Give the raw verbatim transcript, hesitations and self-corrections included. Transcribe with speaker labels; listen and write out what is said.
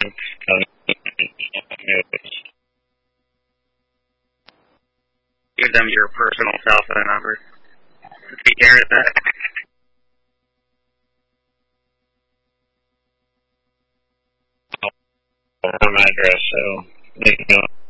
Speaker 1: Give them your personal cell phone number. Take care of that. Home address, so they can